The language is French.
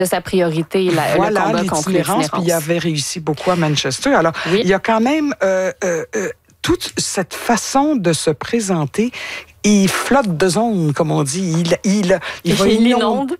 de sa priorité, le combat contre l'itinérance. Puis il avait réussi beaucoup à Manchester. Alors, il y a quand même toute cette façon de se présenter. Il flotte de zones, comme on dit. Il va inonde.